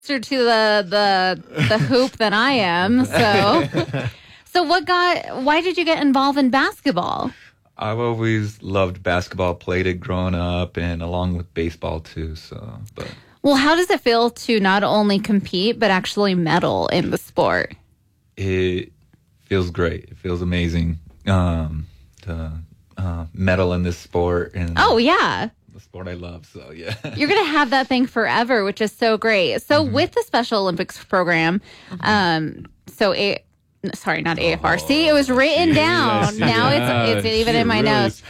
closer to the hoop than I am. So why did you get involved in basketball? I've always loved basketball, played it growing up, and along with baseball too. Well, how does it feel to not only compete but actually medal in the sport? It feels great. It feels amazing to medal in this sport. And oh yeah, the sport I love. So yeah, you're gonna have that thing forever, which is so great. So with the Special Olympics program, sorry, not AFRC. It was written down. Now it's even in my notes.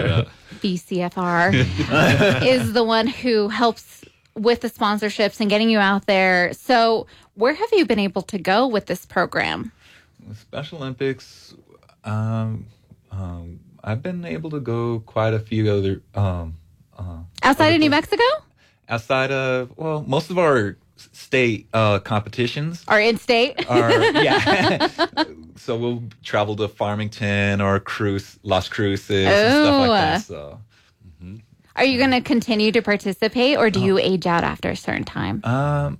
BCFR is the one who helps with the sponsorships and getting you out there. So where have you been able to go with this program? Special Olympics, I've been able to go quite a few other... outside of New Mexico? Outside of, most of our state competitions are in state. Yeah. So we'll travel to Farmington or Las Cruces and stuff like that. So, are you going to continue to participate, or do you age out after a certain time? No,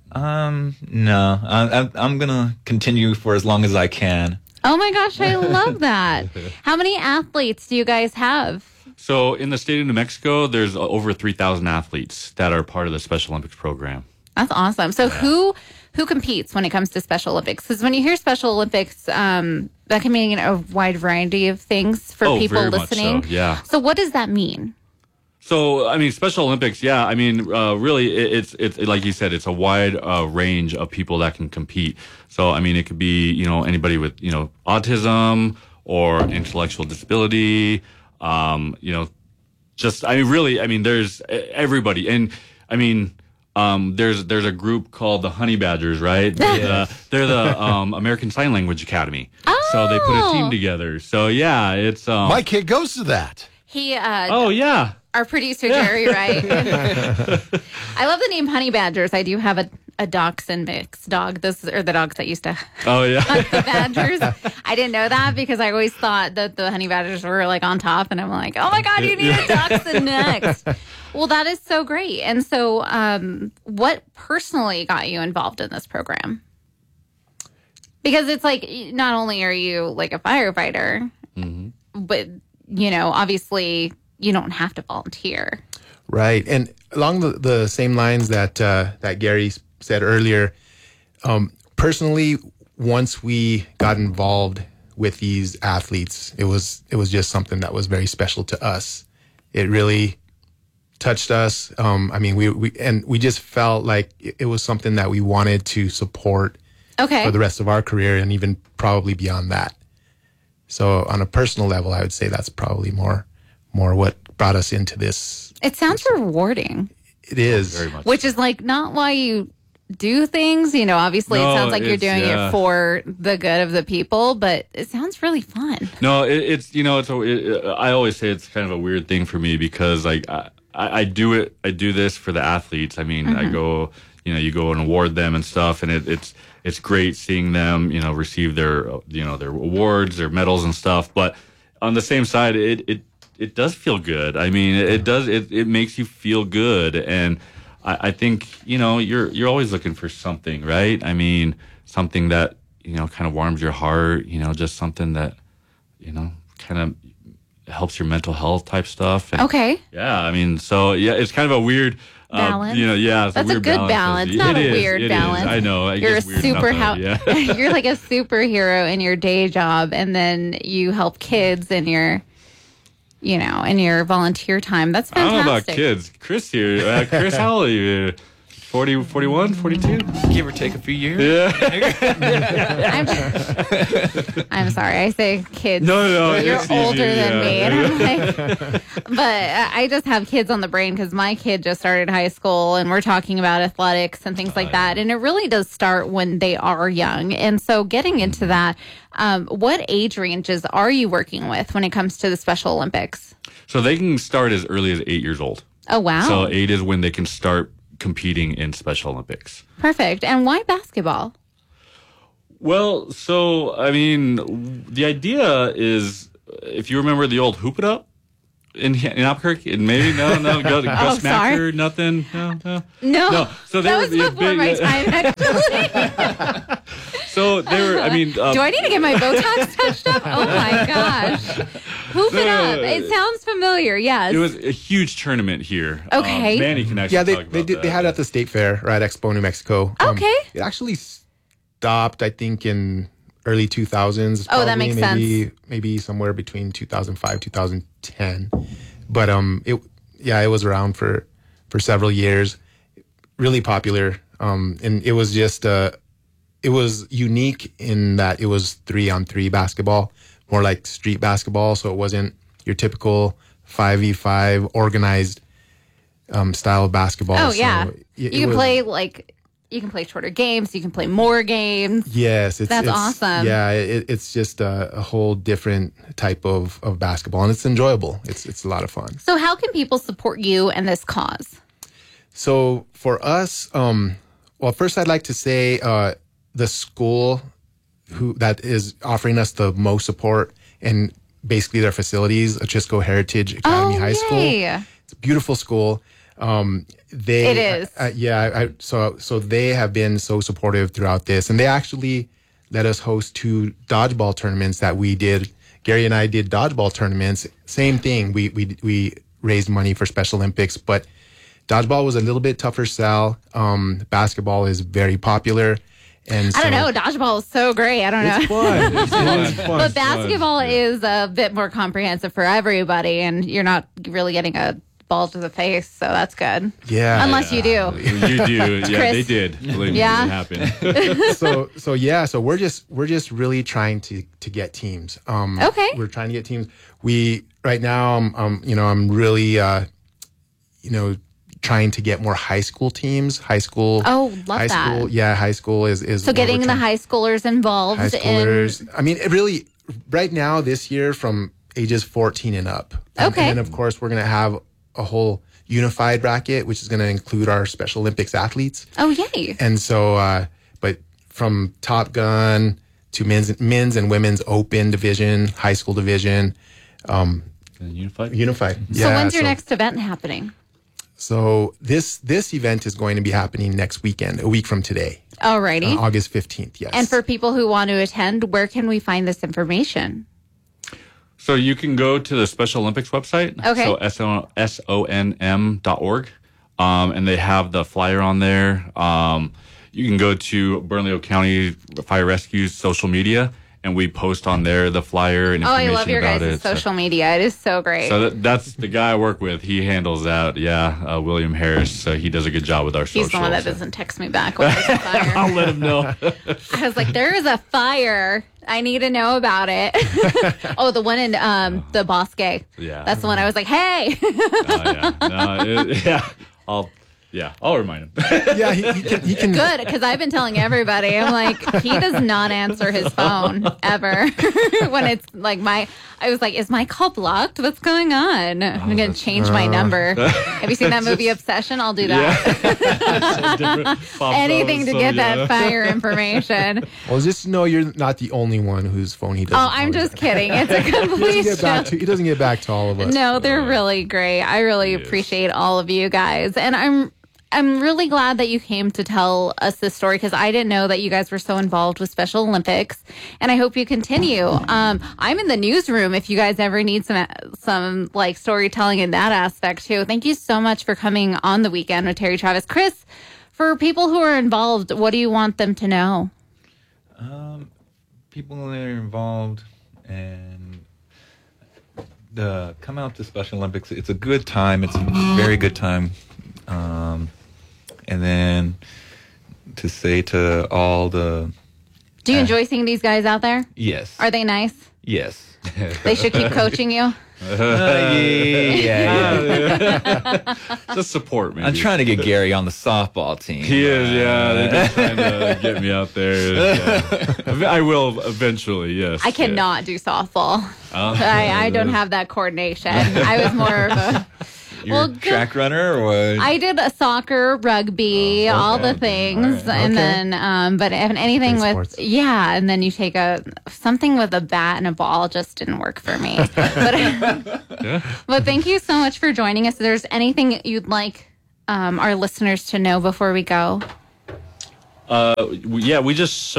I'm gonna continue for as long as I can. Oh my gosh, I love that. How many athletes do you guys have? So in the state of New Mexico, there's over 3,000 athletes that are part of the Special Olympics program. That's awesome. So who competes when it comes to Special Olympics? Because when you hear Special Olympics, that can mean a wide variety of things for people listening. So, yeah. So what does that mean? So, I mean, Special Olympics, yeah. I mean, really, it's like you said, it's a wide range of people that can compete. So, I mean, it could be, anybody with, autism or intellectual disability, there's everybody. And, I mean, there's a group called the Honey Badgers, right? They're the American Sign Language Academy. Oh. So they put a team together. So, yeah, it's... my kid goes to that. He, oh, yeah. Our producer, Jerry, right? I love the name Honey Badgers. I do have a dachshund mix dog. Those are the dogs that used to hunt the badgers. I didn't know that because I always thought that the honey badgers were like on top, and I'm like, oh my God, you need a dachshund next. Well, that is so great. And so what personally got you involved in this program? Because it's like, not only are you like a firefighter, but, obviously you don't have to volunteer. Right. And along the same lines that Gary said earlier, personally, once we got involved with these athletes, it was just something that was very special to us. It really touched us. We just felt like it was something that we wanted to support for the rest of our career and even probably beyond that. So on a personal level, I would say that's probably more what brought us into this. It sounds rewarding. It is. Very much which is like not why you do things. Obviously it sounds like you're doing it for the good of the people, but it sounds really fun. No, I always say it's kind of a weird thing for me because like I do this for the athletes. I mean, I go, you go and award them and stuff, and it's great seeing them, receive their awards, their medals and stuff. But on the same side, it does feel good. I mean, it makes you feel good. And I think, you're always looking for something, right? I mean, something that, kind of warms your heart, just something that, kind of helps your mental health type stuff. And, yeah. I mean, so yeah, it's kind of a weird balance. That's a good balance. Not a weird balance. I know. You're you're like a superhero in your day job, and then you help kids in your in your volunteer time. That's fantastic. I don't know about kids. Chris here. Chris, how old are you? 40, 41, 42? Give or take a few years. Yeah. I'm sorry. I say kids. No. You're older than me. And I'm like, but I just have kids on the brain because my kid just started high school and we're talking about athletics and things like that. And it really does start when they are young. And so getting into that, what age ranges are you working with when it comes to the Special Olympics? So they can start as early as 8 years old. Oh, wow. So 8 is when they can start competing in Special Olympics. Perfect. And why basketball? Well, so, I mean, the idea is, if you remember the old Hoop It Up, in Albuquerque? Maybe no. Gus Macker, nothing. No. So that was before my time, actually. So they were. I mean, do I need to get my Botox touched up? Oh my gosh! Hoop it up. It sounds familiar. Yes. It was a huge tournament here. Okay. Manny can actually talk about that. They had it at the State Fair, right? Expo, New Mexico. Okay. It actually stopped, I think, in early 2000s. Oh, that makes sense. Maybe somewhere between 2005, 2010. But it was around for several years. Really popular. And it was just it was unique in that it was 3-on-3 basketball, more like street basketball. So it wasn't your typical 5v5 organized style of basketball. Oh, yeah. You can play shorter games. You can play more games. Yes. That's awesome. Yeah. It's just a whole different type of basketball, and it's enjoyable. It's a lot of fun. So how can people support you and this cause? So for us, well, first I'd like to say the school that is offering us the most support and basically their facilities, Achisco Heritage Academy High School. It's a beautiful school. It is. So they have been so supportive throughout this, and they actually let us host 2 dodgeball tournaments that we did. Gary and I did dodgeball tournaments. Same thing. We raised money for Special Olympics, but dodgeball was a little bit tougher sell. Basketball is very popular. And I don't know. Dodgeball is so great. I don't know. It's fun. But basketball is a bit more comprehensive for everybody, and you're not really getting a ball to the face, so that's good. Yeah. Unless you do. You do. Yeah, Chris. they did. Believe me, it happened. So we're just really trying to get teams. Okay. We're trying to get teams. Right now I'm really trying to get more high school teams. High school. Oh, love high that. School, yeah, high school is. So getting the high schoolers involved. High schoolers. I mean, it really, right now this year from ages 14 and up. Okay. And then of course we're gonna have a whole unified bracket, which is gonna include our Special Olympics athletes. Oh, yay! And so, but from Top Gun to men's and women's open division, high school division, unified. So when's your next event happening? So this event is going to be happening next weekend, a week from today. Alrighty. August 15th, yes. And for people who want to attend, where can we find this information? So you can go to the Special Olympics website. Okay. So sonm.org. And they have the flyer on there. You can go to Bernalillo County Fire Rescue's social media, and we post on there the flyer and information about it. I love your guys' social media. It is so great. So that's the guy I work with. He handles that. Yeah, William Harris. So he does a good job with our social. He's the one that doesn't text me back when there's a fire. I'll let him know. I was like, there is a fire. I need to know about it. Oh, the one in the Bosque. Yeah. That's the one I was like, hey. I'll remind him. Yeah, he can. Good, because I've been telling everybody. I'm like, he does not answer his phone ever. When it's like I was like, is my call blocked? What's going on? I'm going to change my number. Have you seen that movie Obsession? I'll do that. Yeah. Anything to get that fire information. Well, just know you're not the only one whose phone he doesn't. Oh, I'm just kidding. It's a complete he doesn't get back to all of us. No, they're really great. I really appreciate all of you guys. And I'm really glad that you came to tell us this story, because I didn't know that you guys were so involved with Special Olympics, and I hope you continue. I'm in the newsroom if you guys ever need some like storytelling in that aspect too. Thank you so much for coming on the weekend with Terry Travis. Chris, for people who are involved, what do you want them to know? People that are involved and come out to Special Olympics. It's a good time. It's a very good time. And then to say to all the... Do you enjoy seeing these guys out there? Yes. Are they nice? Yes. They should keep coaching you? Yeah. Just support me. I'm trying to get Gary on the softball team. He is, yeah. They've been trying to get me out there. Yeah. I will eventually, yes. I cannot do softball. I don't have that coordination. I was more of a... You're a track runner, or what? I did a soccer, rugby, all the things, and then but if anything Great with sports. and then you take something with a bat and a ball just didn't work for me. But thank you so much for joining us. If there's anything you'd like our listeners to know before we go? We just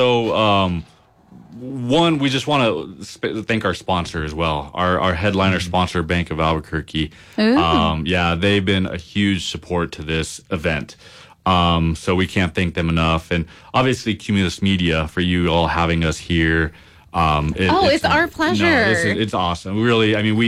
we just want to thank our sponsor as well. Our headliner sponsor, Bank of Albuquerque. They've been a huge support to this event. So we can't thank them enough. And obviously Cumulus Media for you all having us here. It's our pleasure. It's awesome. Really, I mean,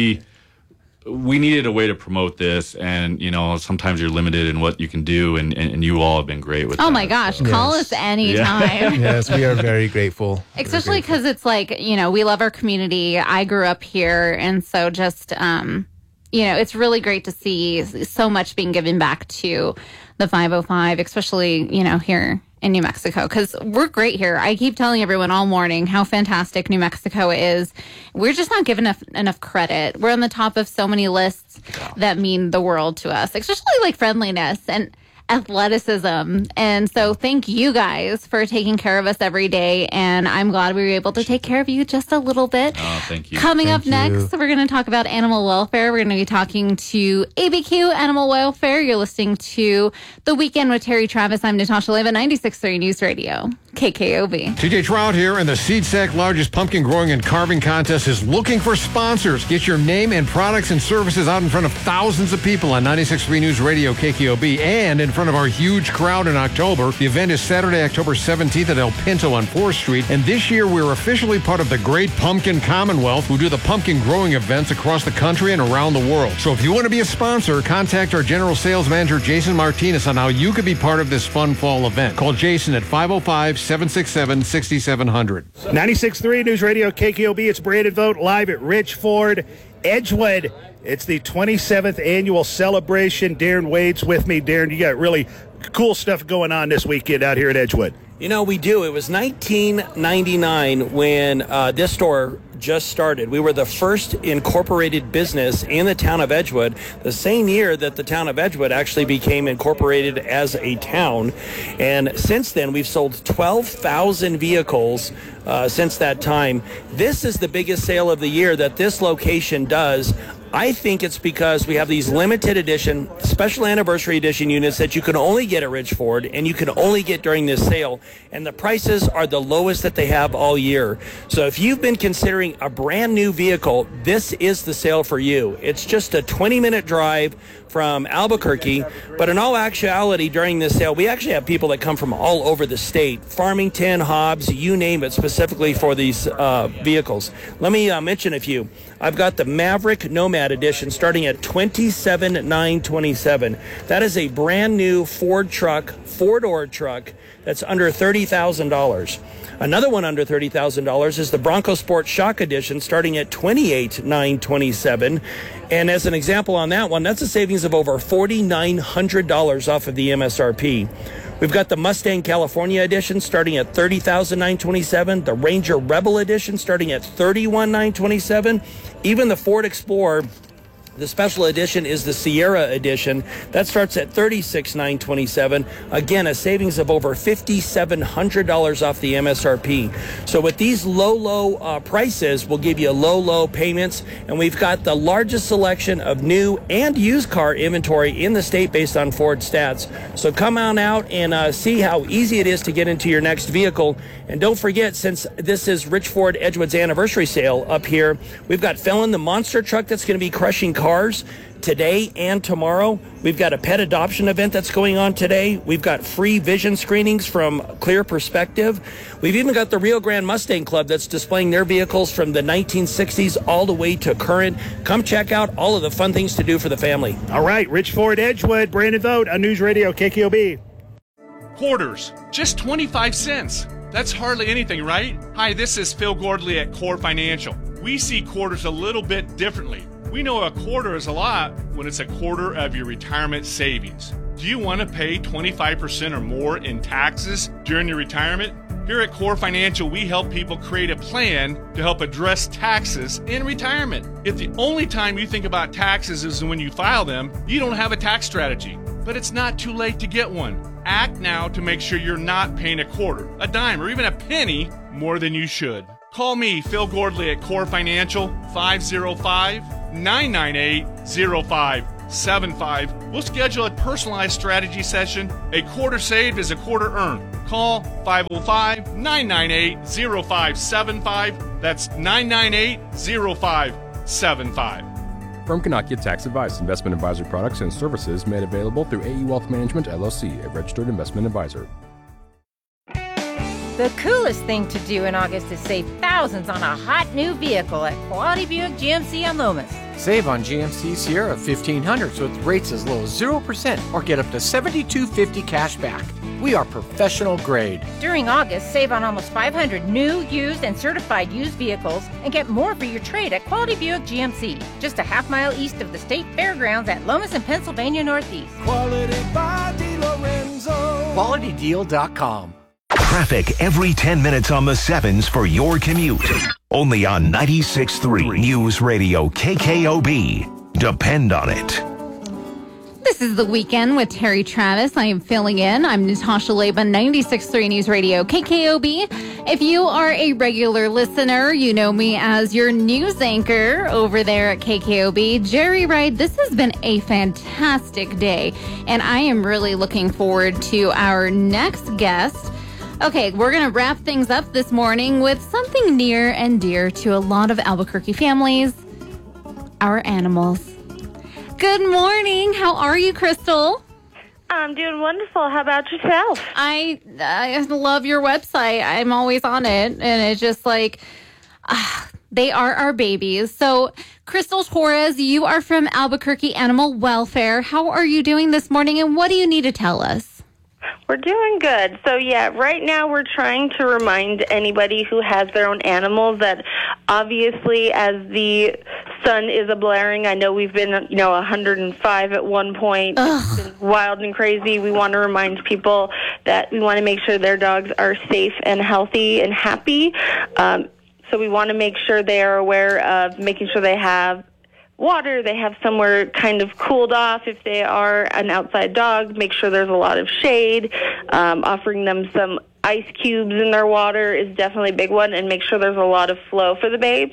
we needed a way to promote this, and sometimes you're limited in what you can do, and you all have been great with that. Oh my gosh, call us anytime. Yes, we are very grateful. Especially because it's like, we love our community. I grew up here, and so just it's really great to see so much being given back to the 505, especially here in New Mexico, because we're great here. I keep telling everyone all morning how fantastic New Mexico is. We're just not given enough credit. We're on the top of so many lists that mean the world to us, especially like friendliness and athleticism. And so thank you guys for taking care of us every day. And I'm glad we were able to take care of you just a little bit. Oh, thank you. Coming up next, we're going to talk about animal welfare. We're going to be talking to ABQ Animal Welfare. You're listening to The Weekend with Terry Travis. I'm Natasha Leva, 96.3 News Radio, KKOB. TJ Trout here, and the SeedSack largest pumpkin growing and carving contest is looking for sponsors. Get your name and products and services out in front of thousands of people on 96.3 News Radio, KKOB, and in front of our huge crowd in October. The event is Saturday, October 17th at El Pinto on 4th Street, and this year we're officially part of the Great Pumpkin Commonwealth, who do the pumpkin growing events across the country and around the world. So if you want to be a sponsor, contact our General Sales Manager, Jason Martinez, on how you could be part of this fun fall event. Call Jason at 505-767-6700. 96.3 News Radio, KKOB. It's Brandon Vogt live at Rich Ford, Edgewood. It's the 27th annual celebration. Darren Wade's with me. Darren, you got really cool stuff going on this weekend out here at Edgewood. We do. It was 1999 when this store just started. We were the first incorporated business in the town of Edgewood, the same year that the town of Edgewood actually became incorporated as a town. And since then, we've sold 12,000 vehicles since that time. This is the biggest sale of the year that this location does. I think it's because we have these limited edition, special anniversary edition units that you can only get at Rich Ford, and you can only get during this sale. And the prices are the lowest that they have all year. So if you've been considering a brand new vehicle, this is the sale for you. It's just a 20-minute drive from Albuquerque, but in all actuality, during this sale, we actually have people that come from all over the state, Farmington, Hobbs, you name it, specifically for these vehicles. Let me mention a few. I've got the Maverick Nomad Edition starting at $27,927. That is a brand new Ford truck, four-door truck, that's under $30,000. Another one under $30,000 is the Bronco Sport Shock Edition starting at $28,927. And as an example on that one, that's a savings of over $4,900 off of the MSRP. We've got the Mustang California Edition starting at $30,927. The Ranger Rebel Edition starting at $31,927. Even the Ford Explorer, the special edition, is the Sierra Edition. That starts at $36,927. Again, a savings of over $5,700 off the MSRP. So with these low prices, we'll give you low payments. And we've got the largest selection of new and used car inventory in the state based on Ford stats. So come on out and see how easy it is to get into your next vehicle. And don't forget, since this is Rich Ford Edgewood's anniversary sale up here, we've got Felon, the monster truck that's going to be crushing cars today and tomorrow. We've got a pet adoption event that's going on today. We've got free vision screenings from Clear Perspective. We've even got the Rio Grande Mustang Club that's displaying their vehicles from the 1960s all the way to current. Come check out all of the fun things to do for the family. All right, Rich Ford, Edgewood, Brandon Vogt on News Radio, KKOB. Quarters, just 25 cents. That's hardly anything, right? Hi, this is Phil Gordley at Core Financial. We see quarters a little bit differently. We know a quarter is a lot when it's a quarter of your retirement savings. Do you want to pay 25% or more in taxes during your retirement? Here at Core Financial, we help people create a plan to help address taxes in retirement. If the only time you think about taxes is when you file them, you don't have a tax strategy. But it's not too late to get one. Act now to make sure you're not paying a quarter, a dime, or even a penny more than you should. Call me, Phil Gordley, at Core Financial, 505-998-0575. We'll schedule a personalized strategy session. A quarter saved is a quarter earned. Call 505-998-0575. That's 998-0575. Firm cannot get tax advice. Investment advisory products and services made available through AE Wealth Management, LLC, a registered investment advisor. The coolest thing to do in August is save thousands on a hot new vehicle at Quality Buick GMC on Lomas. Save on GMC Sierra 1500s with rates as low as 0% or get up to $7,250 cash back. We are professional grade. During August, save on almost 500 new, used, and certified used vehicles and get more for your trade at Quality Buick GMC, just a half-mile east of the State Fairgrounds at Lomas and Pennsylvania Northeast. Quality by DeLorenzo. QualityDeal.com. Traffic every 10 minutes on the 7s for your commute. Only on 96.3 News Radio KKOB. Depend on it. This is The Weekend with Terry Travis. I am filling in. I'm Natasha Laban, 96.3 News Radio KKOB. If you are a regular listener, you know me as your news anchor over there at KKOB. Jerry Wright, this has been a fantastic day, and I am really looking forward to our next guest. Okay, we're going to wrap things up this morning with something near and dear to a lot of Albuquerque families, our animals. Good morning. How are you, Crystal? I'm doing wonderful. How about yourself? I love your website. I'm always on it, and it's just like, they are our babies. So, Crystal Torres, you are from Albuquerque Animal Welfare. How are you doing this morning, and what do you need to tell us? We're doing good. So, yeah, right now we're trying to remind anybody who has their own animals that obviously as the sun is a-blaring, I know we've been, 105 at one point. It's been wild and crazy. We want to remind people that we want to make sure their dogs are safe and healthy and happy. So we want to make sure they are aware of making sure they have water, they have somewhere kind of cooled off. If they are an outside dog, make sure there's a lot of shade. Offering them some ice cubes in their water is definitely a big one, and make sure there's a lot of flow for the babes.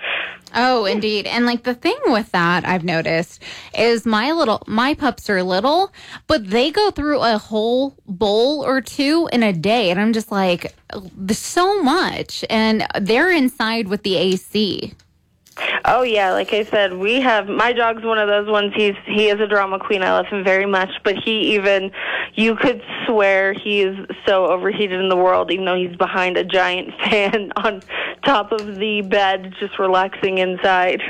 Oh, indeed. And like the thing with that I've noticed is my pups are little, but they go through a whole bowl or two in a day. And I'm just like, there's so much. And they're inside with the AC. Oh, yeah. Like I said, my dog's one of those ones. He is a drama queen. I love him very much. But you could swear he is so overheated in the world, even though he's behind a giant fan on top of the bed, just relaxing inside.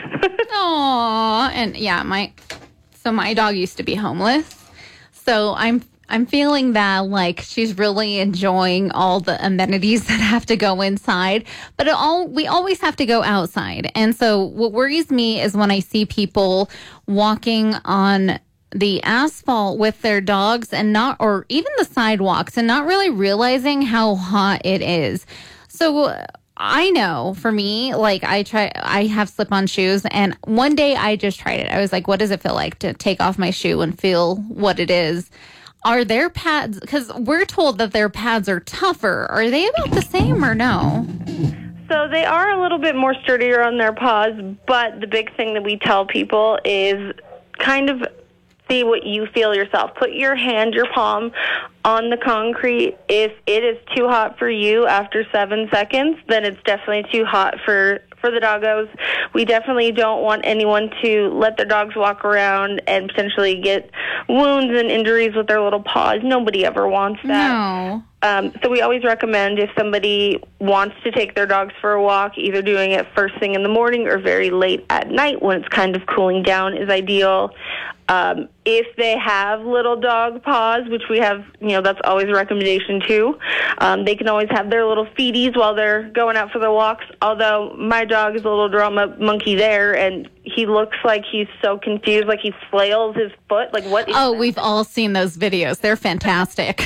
Aww. And yeah, my dog used to be homeless. So I'm feeling that like she's really enjoying all the amenities that have to go inside, but we always have to go outside. And so what worries me is when I see people walking on the asphalt with their dogs or even the sidewalks and not really realizing how hot it is. So I know for me, like I have slip-on shoes, and one day I just tried it. I was like, what does it feel like to take off my shoe and feel what it is? Are their pads, because we're told that their pads are tougher, are they about the same or no? So they are a little bit more sturdier on their paws, but the big thing that we tell people is kind of see what you feel yourself. Put your palm on the concrete. If it is too hot for you after 7 seconds, then it's definitely too hot for the doggos. We definitely don't want anyone to let their dogs walk around and potentially get wounds and injuries with their little paws. Nobody ever wants that. No. So we always recommend if somebody wants to take their dogs for a walk, either doing it first thing in the morning or very late at night when it's kind of cooling down is ideal. If they have little dog paws, which we have, that's always a recommendation too. They can always have their little feeties while they're going out for their walks. Although my dog is a little drama monkey there, and he looks like he's so confused, like he flails his foot. Like, what is that? We've all seen those videos. They're fantastic.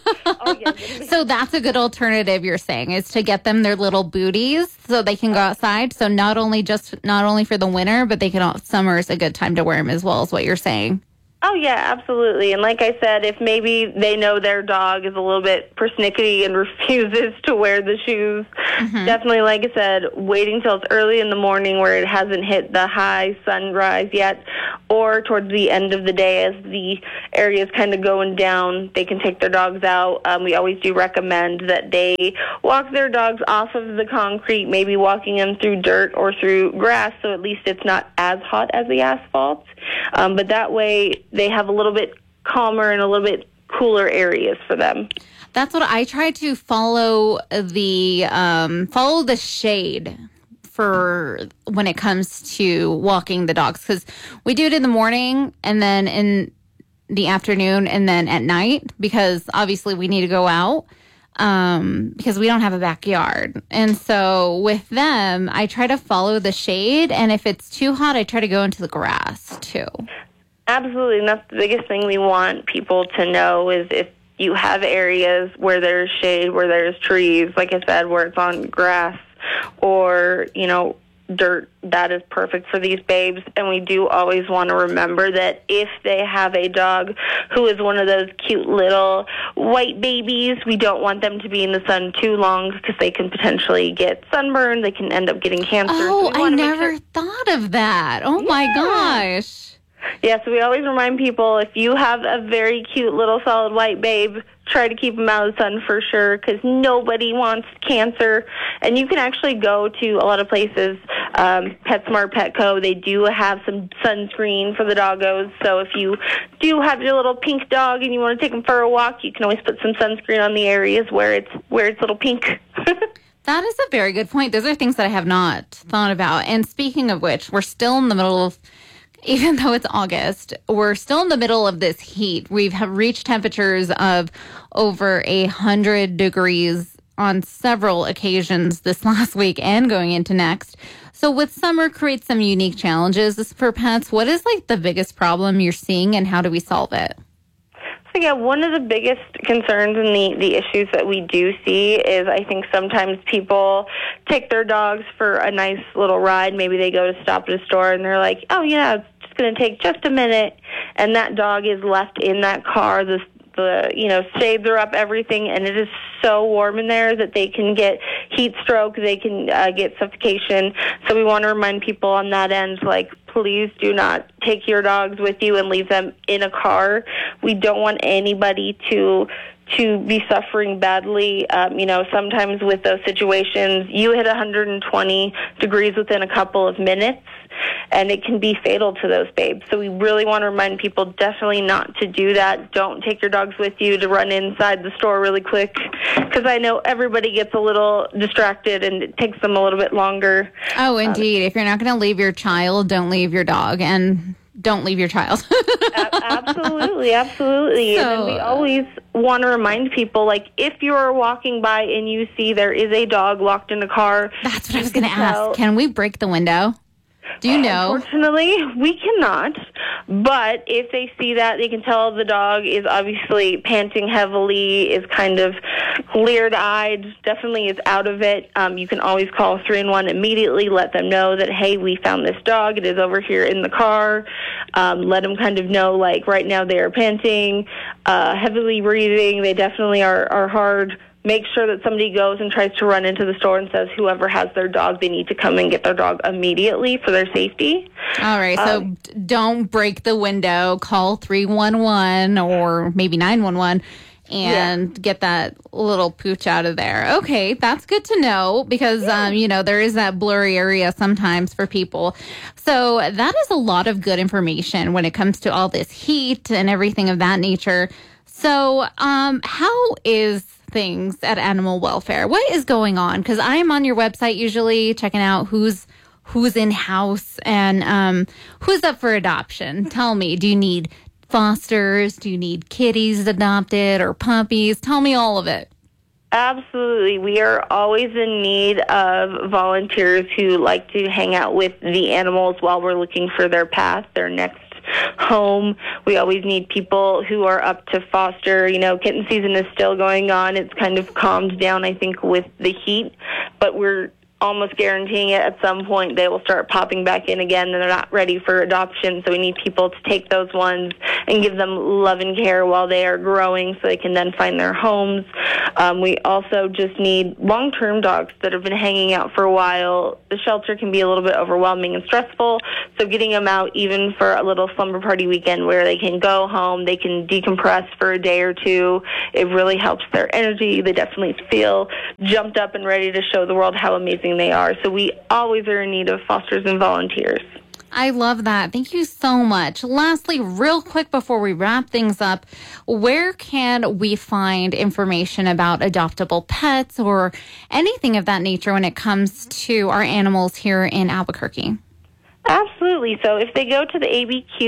So that's a good alternative, you're saying, is to get them their little booties so they can go outside. So not only for the winter, but summer is a good time to wear them as well, is what you're saying. Oh, yeah, absolutely. And like I said, if maybe they know their dog is a little bit persnickety and refuses to wear the shoes, definitely, like I said, waiting till it's early in the morning where it hasn't hit the high sunrise yet, or towards the end of the day as the area is kind of going down, they can take their dogs out. We always do recommend that they walk their dogs off of the concrete, maybe walking them through dirt or through grass, so at least it's not as hot as the asphalt. But that way they have a little bit calmer and a little bit cooler areas for them. That's what I try to follow the shade for when it comes to walking the dogs, because we do it in the morning and then in the afternoon and then at night, because obviously we need to go out. Because we don't have a backyard. And so with them, I try to follow the shade. And if it's too hot, I try to go into the grass too. Absolutely. And that's the biggest thing we want people to know is if you have areas where there's shade, where there's trees, like I said, where it's on grass or, dirt, that is perfect for these babes. And we do always want to remember that if they have a dog who is one of those cute little white babies, we don't want them to be in the sun too long because they can potentially get sunburned. They can end up getting cancer. Oh, I never thought of that. Oh, my gosh. Yeah, so we always remind people, if you have a very cute little solid white babe, try to keep them out of the sun for sure, because nobody wants cancer. And you can actually go to a lot of places, PetSmart, Petco, they do have some sunscreen for the doggos. So if you do have your little pink dog and you want to take them for a walk, you can always put some sunscreen on the areas where it's little pink. That is a very good point. Those are things that I have not thought about. And speaking of which, we're still in the middle of, even though it's August, we're still in the middle of this heat. We've reached temperatures of over 100 degrees on several occasions this last week and going into next. So with summer creates some unique challenges for pets. What is the biggest problem you're seeing and how do we solve it? So yeah, one of the biggest concerns and the issues that we do see is I think sometimes people take their dogs for a nice little ride. Maybe they go to stop at a store and they're like, oh yeah, it's just going to take just a minute. And that dog is left in that car. The shades are up, everything, and it is so warm in there that they can get heat stroke, they can get suffocation. So we want to remind people on that end, please do not take your dogs with you and leave them in a car. We don't want anybody to be suffering badly. Sometimes with those situations, you hit 120 degrees within a couple of minutes, and it can be fatal to those babes. So we really want to remind people definitely not to do that. Don't take your dogs with you to run inside the store really quick, because I know everybody gets a little distracted and it takes them a little bit longer. Oh, indeed. If you're not going to leave your child, don't leave your dog, and don't leave your child. Absolutely. So, and then we always want to remind people, if you're walking by and you see there is a dog locked in a car. That's what I was going to ask. Can we break the window? Do you know? Unfortunately, we cannot. But if they see that, they can tell the dog is obviously panting heavily, is kind of bleared-eyed, definitely is out of it. You can always call 311 immediately, let them know that, hey, we found this dog. It is over here in the car. Let them kind of know, right now they are panting, heavily breathing. They definitely are hard. Make sure that somebody goes and tries to run into the store and says whoever has their dog, they need to come and get their dog immediately for their safety. All right, so don't break the window. Call 311 or maybe 911 and get that little pooch out of there. Okay, that's good to know because, there is that blurry area sometimes for people. So that is a lot of good information when it comes to all this heat and everything of that nature. So how is things at Animal Welfare? What is going on? Because I am on your website usually checking out who's in house and who's up for adoption. Tell me, do you need fosters? Do you need kitties adopted or puppies? Tell me all of it. Absolutely. We are always in need of volunteers who like to hang out with the animals while we're looking for their path, their next home. We always need people who are up to foster. You know, kitten season is still going on. It's kind of calmed down, I think, with the heat, but we're almost guaranteeing it at some point they will start popping back in again, and they're not ready for adoption. So we need people to take those ones and give them love and care while they are growing so they can then find their homes. We also just need long-term dogs that have been hanging out for a while. The shelter can be a little bit overwhelming and stressful, so getting them out even for a little slumber party weekend where they can go home, they can decompress for a day or two, it really helps their energy. They definitely feel jumped up and ready to show the world how amazing they are. So we always are in need of fosters and volunteers. I love that. Thank you so much. Lastly, real quick before we wrap things up, where can we find information about adoptable pets or anything of that nature when it comes to our animals here in Albuquerque? Absolutely. So if they go to the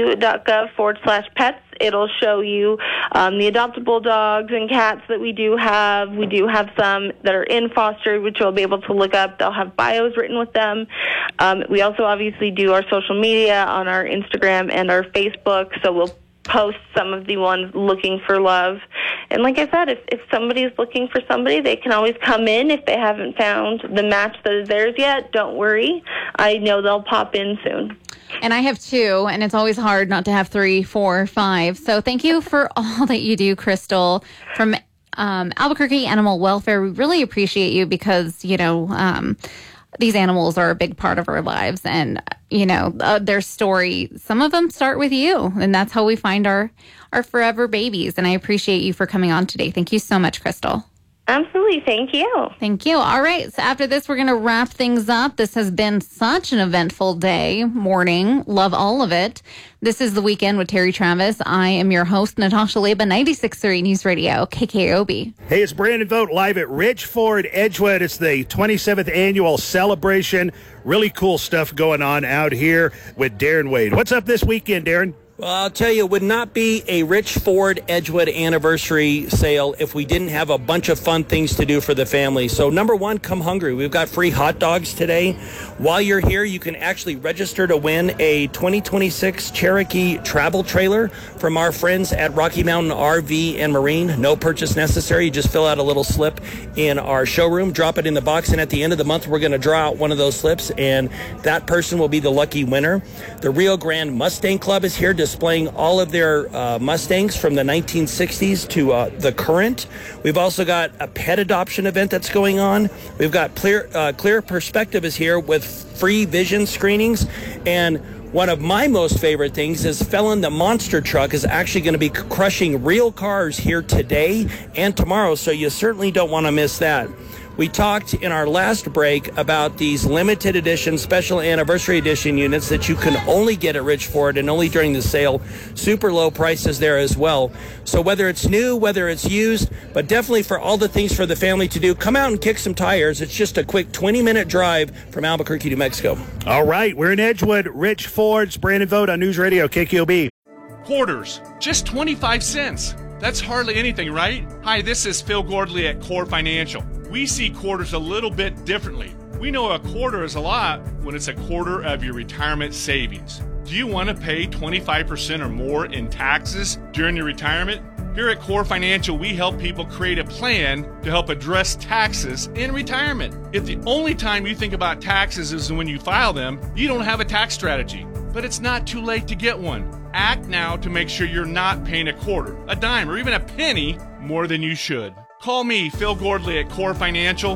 abq.gov/pets, it'll show you the adoptable dogs and cats that we do have. We do have some that are in foster, which you'll be able to look up. They'll have bios written with them. We also obviously do our social media on our Instagram and our Facebook, so we'll post some of the ones looking for love. And like I said, if somebody's looking for somebody, they can always come in. If they haven't found the match that is theirs yet, don't worry. I know they'll pop in soon. And I have 2, and it's always hard not to have 3, 4, 5. So thank you for all that you do, Crystal, from Albuquerque Animal Welfare. We really appreciate you because, you know, these animals are a big part of our lives, and you know, their story, some of them start with you, and that's how we find our forever babies. And I appreciate you for coming on today. Thank you so much, Crystal. Absolutely. Thank you. Thank you. All right. So after this, we're going to wrap things up. This has been such an eventful morning. Love all of it. This is The Weekend with Terry Travis. I am your host, Natasha Leba, 96.3 News Radio, KKOB. Hey, it's Brandon Vogt live at Ridge Ford, Edgewood. It's the 27th annual celebration. Really cool stuff going on out here with Darren Wade. What's up this weekend, Darren? Well, I'll tell you, it would not be a Rich Ford Edgewood anniversary sale if we didn't have a bunch of fun things to do for the family. So number one, come hungry. We've got free hot dogs today. While you're here, you can actually register to win a 2026 Cherokee travel trailer from our friends at Rocky Mountain RV and Marine. No purchase necessary. You just fill out a little slip in our showroom, drop it in the box, and at the end of the month, we're going to draw out one of those slips, and that person will be the lucky winner. The Rio Grande Mustang Club is here displaying all of their Mustangs from the 1960s to the current. We've also got a pet adoption event that's going on. We've got Clear Perspective is here with free vision screenings. And one of my most favorite things is Felon the Monster Truck is actually going to be crushing real cars here today and tomorrow, so you certainly don't want to miss that. We talked in our last break about these limited edition, special anniversary edition units that you can only get at Ridge Ford and only during the sale. Super low prices there as well. So whether it's new, whether it's used, but definitely for all the things for the family to do, come out and kick some tires. It's just a quick 20-minute drive from Albuquerque, New Mexico. All right, we're in Edgewood. Ridge Ford's Brandon Vogt on News Radio, KKOB. Quarters, just 25 cents. That's hardly anything, right? Hi, this is Phil Gordley at Core Financial. We see quarters a little bit differently. We know a quarter is a lot when it's a quarter of your retirement savings. Do you want to pay 25% or more in taxes during your retirement? Here at Core Financial, we help people create a plan to help address taxes in retirement. If the only time you think about taxes is when you file them, you don't have a tax strategy. But it's not too late to get one. Act now to make sure you're not paying a quarter, a dime, or even a penny more than you should. Call me, Phil Gordley at Core Financial,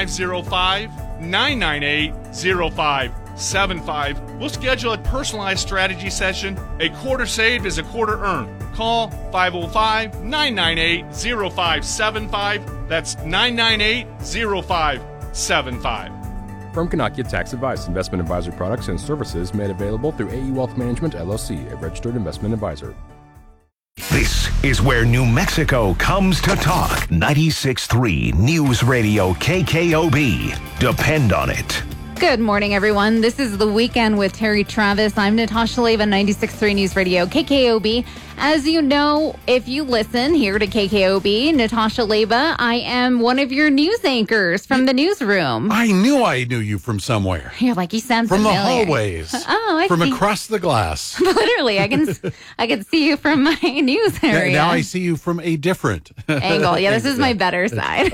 505-998-0575. We'll schedule a personalized strategy session. A quarter saved is a quarter earned. Call 505-998-0575. That's 998-0575. Firm cannot give tax advice. Investment advisory products and services made available through AE Wealth Management, LLC, a registered investment advisor. This is where New Mexico comes to talk. 96.3 News Radio KKOB. Depend on it. Good morning, everyone. This is The Weekend with Terry Travis. I'm Natasha Leva, 96.3 News Radio, KKOB. As you know, if you listen here to KKOB, Natasha Leva, I am one of your news anchors from the newsroom. I knew you from somewhere. You're like, you sound from familiar. The hallways. Oh, I from see. Across the glass. Literally, I can see you from my news area. Now I see you from a different angle. Yeah, this is my better side.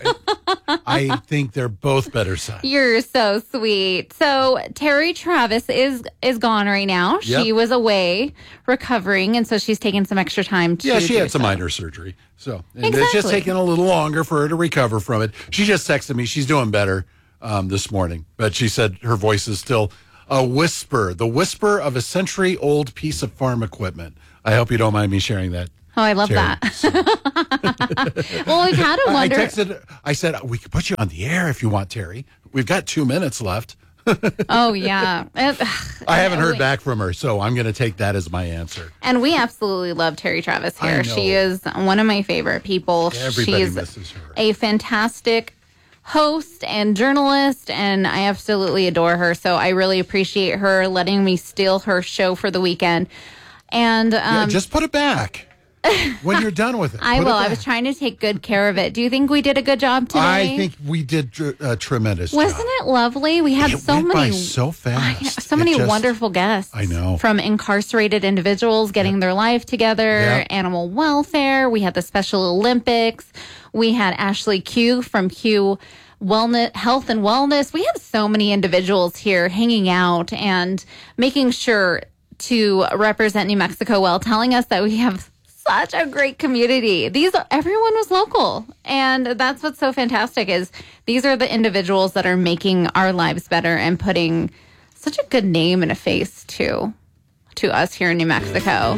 I think they're both better sides. You're so sweet. So Terry Travis is gone right now. Yep. She was away recovering, and so she's taking some extra time to she had some so. minor surgery. So exactly. It's just taking a little longer for her to recover from it. She just texted me. She's doing better this morning, but she said her voice is still a whisper, the whisper of a century-old piece of farm equipment. I hope you don't mind me sharing that. Oh, I love Terry. that. Well, we've had a wonder. I said, we could put you on the air if you want, Terry. We've got 2 minutes left. Oh, yeah. I haven't heard back from her, so I'm going to take that as my answer. And we absolutely love Terry Travis here. She is one of my favorite people. Everybody misses her. A fantastic host and journalist, and I absolutely adore her. So I really appreciate her letting me steal her show for the weekend. And just put it back. When you're done with it. I will. I was trying to take good care of it. Do you think we did a good job today? I think we did a tremendous job. Wasn't it lovely? We had so many. So fast. So many wonderful guests. I know. From incarcerated individuals getting their life together, animal welfare. We had the Special Olympics. We had Ashley Q from Q Wellness, Health and Wellness. We have so many individuals here hanging out and making sure to represent New Mexico well, telling us that we have such a great community. Everyone was local. And that's what's so fantastic is these are the individuals that are making our lives better and putting such a good name and a face to us here in New Mexico.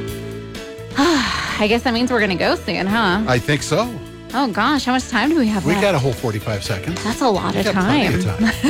I guess that means we're going to go soon, huh? I think so. Oh, gosh. How much time do we have left? We got a whole 45 seconds. That's a lot of time.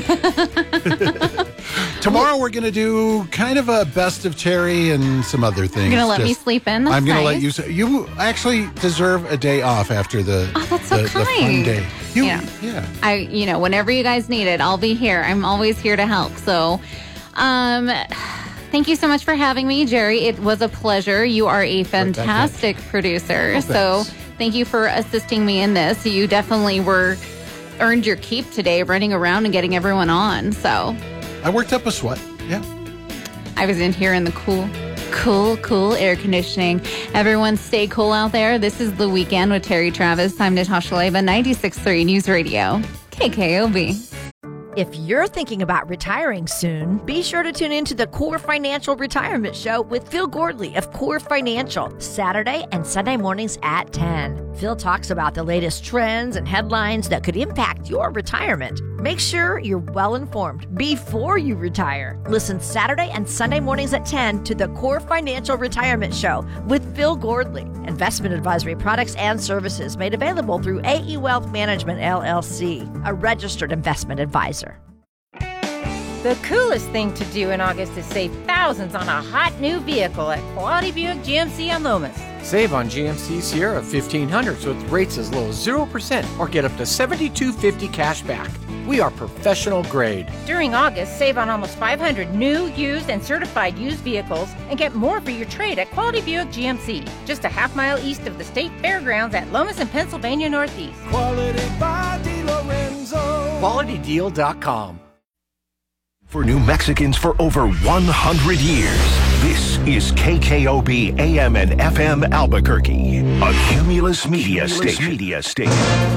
Tomorrow we're going to do kind of a best of Terry and some other things. You're going to let me sleep in? That's I'm going to let nice. you actually deserve a day off after the kind. fun day. Whenever you guys need it, I'll be here. I'm always here to help. So, thank you so much for having me, Jerry. It was a pleasure. You are a fantastic producer. So thank you for assisting me in this. You definitely earned your keep today running around and getting everyone on. So I worked up a sweat. Yeah. I was in here in the cool air conditioning. Everyone stay cool out there. This is The Weekend with Terry Travis. I'm Natasha Leva, 96.3 News Radio, KKOB. If you're thinking about retiring soon, be sure to tune in to the Core Financial Retirement Show with Phil Gordley of Core Financial, Saturday and Sunday mornings at 10. Phil talks about the latest trends and headlines that could impact your retirement. Make sure you're well informed before you retire. Listen Saturday and Sunday mornings at 10 to the Core Financial Retirement Show with Phil Gordley. Investment advisory products and services made available through AE Wealth Management, LLC, a registered investment advisor. The coolest thing to do in August is save thousands on a hot new vehicle at Quality Buick GMC on Lomas. Save on GMC Sierra 1500 with rates as low as 0% or get up to $72.50 cash back. We are professional grade. During August, save on almost 500 new, used, and certified used vehicles and get more for your trade at Quality Buick GMC, just a half mile east of the State Fairgrounds at Lomas and Pennsylvania Northeast. Quality by DeLorenzo. QualityDeal.com. For New Mexicans for over 100 years, this is KKOB AM and FM Albuquerque, a Cumulus Media Station.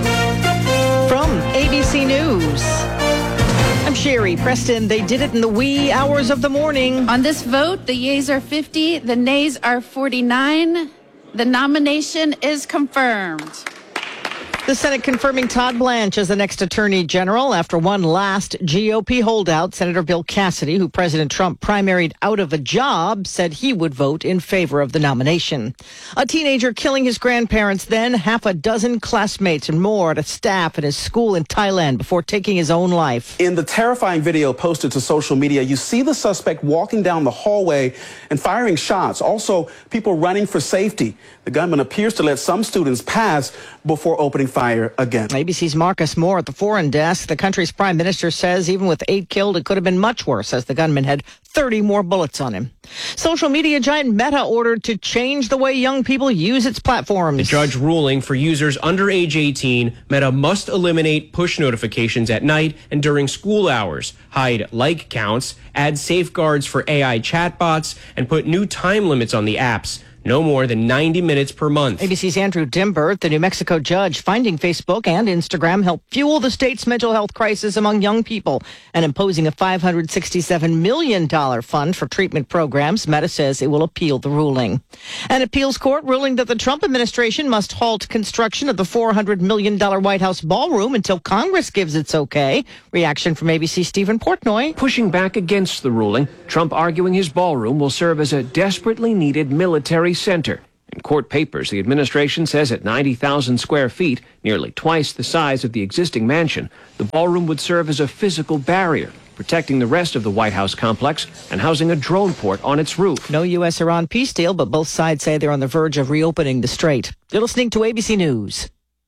From ABC News, I'm Sherry Preston. They did it in the wee hours of the morning. On this vote, the yeas are 50, the nays are 49. The nomination is confirmed. The Senate confirming Todd Blanche as the next Attorney General after one last GOP holdout. Senator Bill Cassidy, who President Trump primaried out of a job, said he would vote in favor of the nomination. A teenager killing his grandparents, then half a dozen classmates and more at a staff at his school in Thailand before taking his own life. In the terrifying video posted to social media, you see the suspect walking down the hallway and firing shots. Also, people running for safety. The gunman appears to let some students pass, before opening fire again. ABC's Marcus Moore at the Foreign Desk. The country's prime minister says even with 8 killed, it could have been much worse as the gunman had 30 more bullets on him. Social media giant Meta ordered to change the way young people use its platforms. The judge ruling for users under age 18, Meta must eliminate push notifications at night and during school hours, hide like counts, add safeguards for AI chatbots, and put new time limits on the apps. No more than 90 minutes per month. ABC's Andrew Dimbert, the New Mexico judge, finding Facebook and Instagram helped fuel the state's mental health crisis among young people and imposing a $567 million fund for treatment programs. Meta says it will appeal the ruling. An appeals court ruling that the Trump administration must halt construction of the $400 million White House ballroom until Congress gives its okay. Reaction from ABC Stephen Portnoy. Pushing back against the ruling, Trump arguing his ballroom will serve as a desperately needed military center. In court papers, the administration says at 90,000 square feet, nearly twice the size of the existing mansion, the ballroom would serve as a physical barrier, protecting the rest of the White House complex and housing a drone port on its roof. No U.S.-Iran peace deal, but both sides say they're on the verge of reopening the strait. You're listening to ABC News.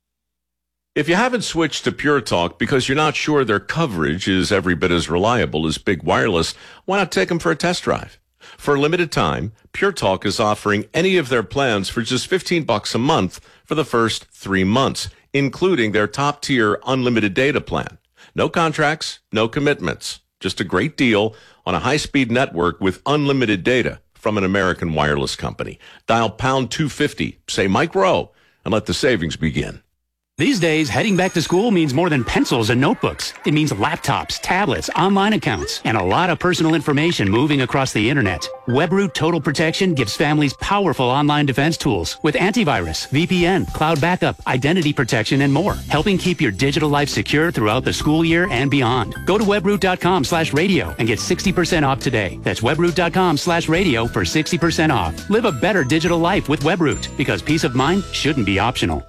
If you haven't switched to Pure Talk because you're not sure their coverage is every bit as reliable as Big Wireless, why not take them for a test drive? For a limited time, Pure Talk is offering any of their plans for just $15 a month for the first 3 months, including their top-tier unlimited data plan. No contracts, no commitments. Just a great deal on a high-speed network with unlimited data from an American wireless company. Dial pound 250, say Mike Rowe, and let the savings begin. These days, heading back to school means more than pencils and notebooks. It means laptops, tablets, online accounts, and a lot of personal information moving across the internet. WebRoot Total Protection gives families powerful online defense tools with antivirus, VPN, cloud backup, identity protection, and more, helping keep your digital life secure throughout the school year and beyond. Go to webroot.com/radio and get 60% off today. That's webroot.com/radio for 60% off. Live a better digital life with WebRoot, because peace of mind shouldn't be optional.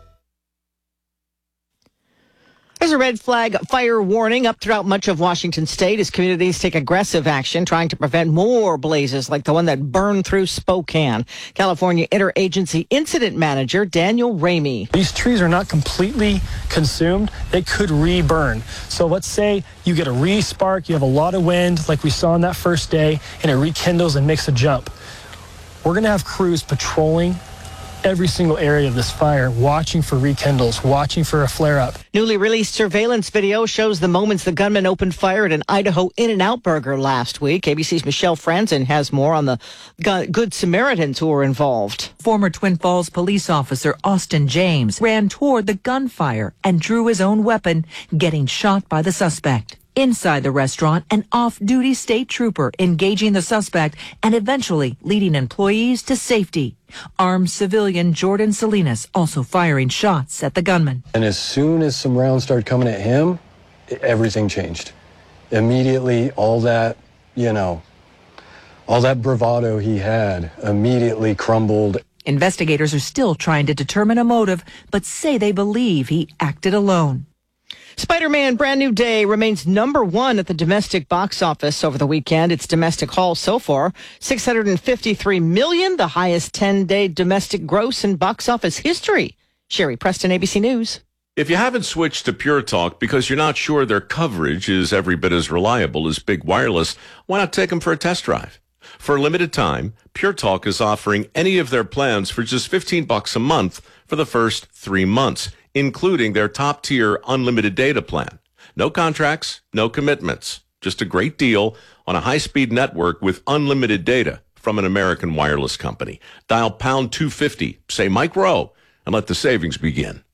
There's a red flag fire warning up throughout much of Washington state as communities take aggressive action trying to prevent more blazes like the one that burned through Spokane. California Interagency Incident Manager Daniel Ramey. These trees are not completely consumed. They could re-burn. So let's say you get a re-spark, you have a lot of wind like we saw on that first day, and it rekindles and makes a jump. We're going to have crews patrolling every single area of this fire, watching for rekindles, watching for a flare-up. Newly released surveillance video shows the moments the gunman opened fire at an Idaho In-N-Out Burger last week. ABC's Michelle Franzen has more on the Good Samaritans who were involved. Former Twin Falls police officer Austin James ran toward the gunfire and drew his own weapon, getting shot by the suspect. Inside the restaurant, an off-duty state trooper engaging the suspect and eventually leading employees to safety. Armed civilian Jordan Salinas also firing shots at the gunman. And as soon as some rounds started coming at him, everything changed. Immediately, all that bravado he had immediately crumbled. Investigators are still trying to determine a motive, but say they believe he acted alone. Spider-Man Brand New Day remains #1 at the domestic box office over the weekend. Its domestic haul so far, $653 million, the highest 10-day domestic gross in box office history. Sherry Preston, ABC News. If you haven't switched to Pure Talk because you're not sure their coverage is every bit as reliable as Big Wireless, why not take them for a test drive? For a limited time, Pure Talk is offering any of their plans for just $15 a month for the first 3 months, including their top-tier unlimited data plan. No contracts, no commitments. Just a great deal on a high-speed network with unlimited data from an American wireless company. Dial pound 250, say Mike Rowe, and let the savings begin.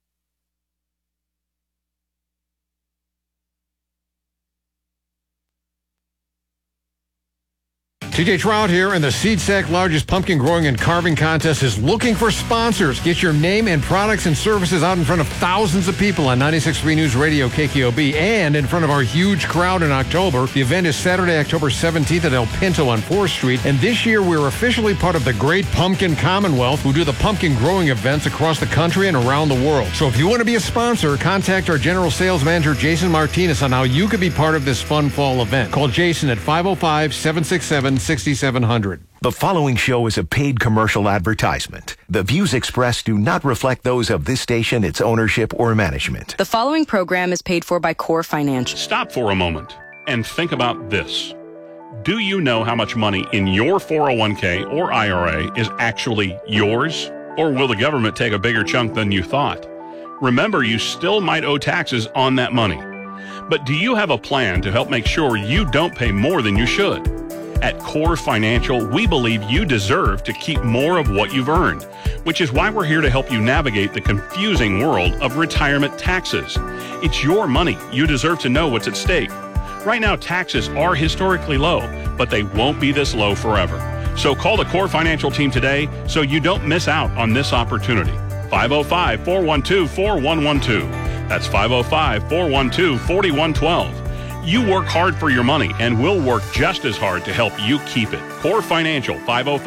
TJ Trout here, and the SeedSack largest pumpkin growing and carving contest is looking for sponsors. Get your name and products and services out in front of thousands of people on 96.3 News Radio KKOB and in front of our huge crowd in October. The event is Saturday, October 17th at El Pinto on 4th Street. And this year we're officially part of the Great Pumpkin Commonwealth, who do the pumpkin growing events across the country and around the world. So if you want to be a sponsor, contact our General Sales Manager, Jason Martinez, on how you could be part of this fun fall event. Call Jason at 505-767-6666. 6700. The following show is a paid commercial advertisement. The views expressed do not reflect those of this station, its ownership, or management. The following program is paid for by Core Financial. Stop for a moment and think about this. Do you know how much money in your 401k or IRA is actually yours? Or will the government take a bigger chunk than you thought? Remember, you still might owe taxes on that money. But do you have a plan to help make sure you don't pay more than you should? At Core Financial, we believe you deserve to keep more of what you've earned, which is why we're here to help you navigate the confusing world of retirement taxes. It's your money. You deserve to know what's at stake. Right now, taxes are historically low, but they won't be this low forever. So call the Core Financial team today so you don't miss out on this opportunity. 505-412-4112. That's 505-412-4112. You work hard for your money, and we'll work just as hard to help you keep it. Core Financial,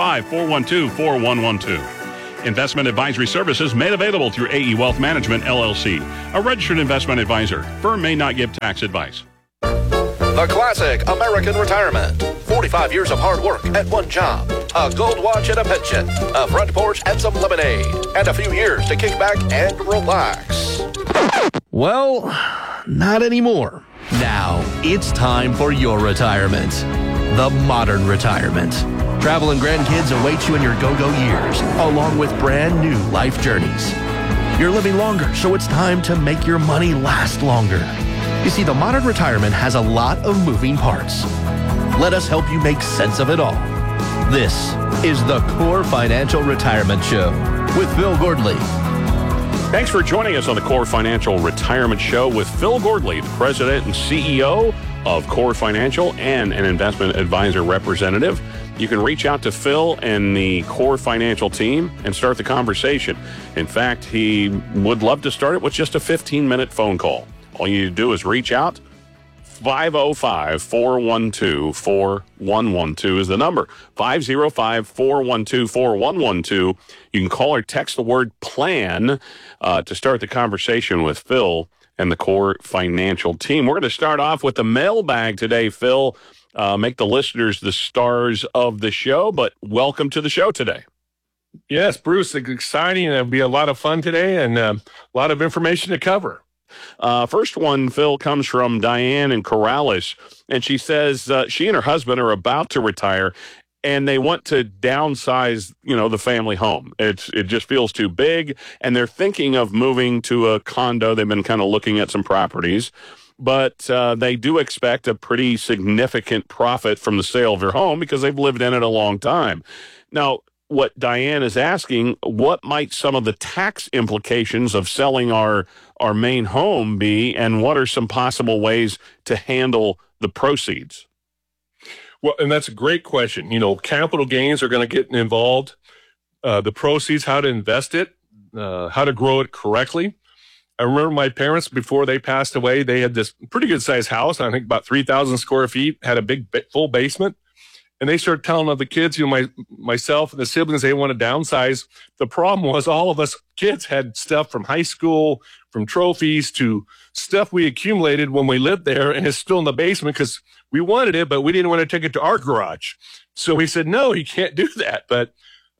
505-412-4112. Investment advisory services made available through AE Wealth Management, LLC, a registered investment advisor. Firm may not give tax advice. The classic American retirement. 45 years of hard work at one job. A gold watch and a pension. A front porch and some lemonade. And a few years to kick back and relax. Well, not anymore. Now, it's time for your retirement. The modern retirement. Travel and grandkids await you in your go-go years, along with brand new life journeys. You're living longer, so it's time to make your money last longer. You see, the modern retirement has a lot of moving parts. Let us help you make sense of it all. This is the Core Financial Retirement Show with Phil Gordley. Thanks for joining us on the Core Financial Retirement Show with Phil Gordley, the president and CEO of Core Financial and an investment advisor representative. You can reach out to Phil and the Core Financial team and start the conversation. In fact, he would love to start it with just a 15-minute phone call. All you need to do is reach out. 505-412-4112 is the number. 505-412-4112. You can call or text the word PLAN to start the conversation with Phil and the Core Financial team. We're going to start off with the mailbag today, Phil. Make the listeners the stars of the show, but welcome to the show today. Yes, Bruce, it's exciting. It'll be a lot of fun today and a lot of information to cover. First one, Phil, comes from Diane in Corrales, and she says she and her husband are about to retire, and they want to downsize, the family home. It just feels too big, and they're thinking of moving to a condo. They've been kind of looking at some properties, but they do expect a pretty significant profit from the sale of their home because they've lived in it a long time. Now, what Diane is asking, what might some of the tax implications of selling our main home be, and what are some possible ways to handle the proceeds? Well, and that's a great question. Capital gains are going to get involved. The proceeds, how to invest it, how to grow it correctly. I remember my parents, before they passed away, they had this pretty good sized house, I think about 3,000 square feet, had a big full basement. And they started telling other kids, myself and the siblings, they want to downsize. The problem was all of us kids had stuff from high school, from trophies to stuff we accumulated when we lived there, and it's still in the basement because we wanted it, but we didn't want to take it to our garage. So we said, no, you can't do that. But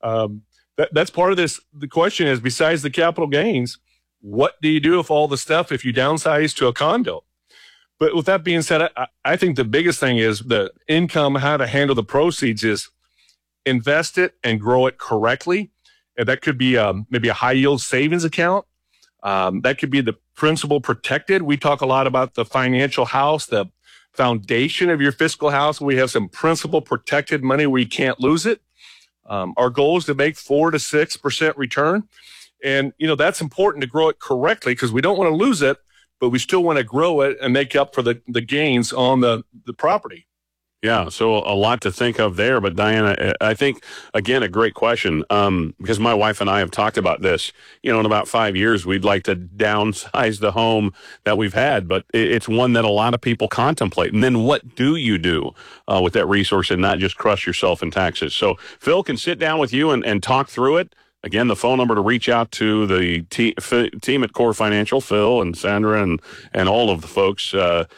that's part of this. The question is, besides the capital gains, what do you do with all the stuff if you downsize to a condo? But with that being said, I think the biggest thing is the income, how to handle the proceeds is invest it and grow it correctly. And that could be maybe a high yield savings account. That could be the principal protected. We talk a lot about the financial house, the foundation of your fiscal house. We have some principal protected money where you can't lose it. Our goal is to make 4 to 6% return. And, that's important to grow it correctly because we don't want to lose it, but we still want to grow it and make up for the gains on the property. Yeah, so a lot to think of there. But Diana, I think, again, a great question, because my wife and I have talked about this. In about 5 years, we'd like to downsize the home that we've had, but it's one that a lot of people contemplate. And then what do you do with that resource and not just crush yourself in taxes? So Phil can sit down with you and talk through it. Again, the phone number to reach out to the team at Core Financial, Phil and Sandra and all of the folks,